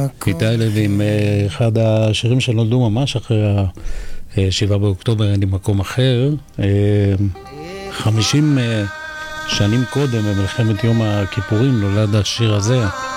איתי לוי עם אחד השירים שנולדו ממש אחרי 7 באוקטובר, אין לי מקום אחר. 50 שנים קודם, במלחמת יום הכיפורים, נולד השיר הזה.